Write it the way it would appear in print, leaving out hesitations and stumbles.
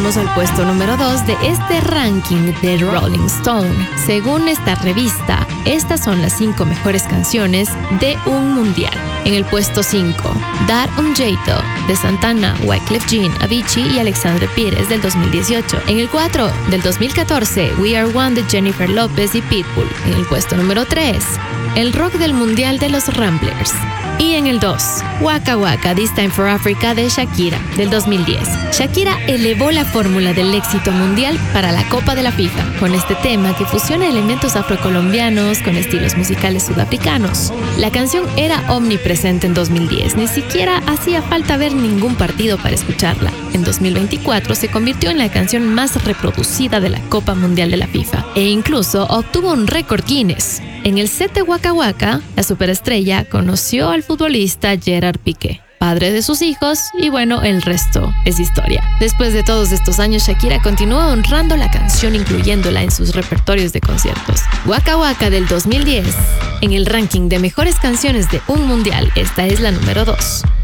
llegamos al puesto número 2 de este ranking de Rolling Stone. Según esta revista, estas son las 5 mejores canciones de un mundial. En el puesto 5, Dar un Jeito de Santana, Wyclef Jean, Avicii y Alexandre Pires del 2018. En el 4 del 2014, We Are One de Jennifer Lopez y Pitbull. En el puesto número 3, el rock del mundial de los Ramblers. Y en el 2, Waka Waka, This Time for Africa de Shakira, del 2010. Shakira elevó la fórmula del éxito mundial para la Copa de la FIFA, con este tema que fusiona elementos afrocolombianos con estilos musicales sudafricanos. La canción era omnipresente en 2010, ni siquiera hacía falta ver ningún partido para escucharla. En 2024 se convirtió en la canción más reproducida de la Copa Mundial de la FIFA, e incluso obtuvo un récord Guinness. En el set de Waka Waka, la superestrella conoció al futbolista Gerard Piqué, padre de sus hijos, y bueno, el resto es historia. Después de todos estos años, Shakira continúa honrando la canción, incluyéndola en sus repertorios de conciertos. Waka Waka del 2010, en el ranking de mejores canciones de un mundial, esta es la número 2.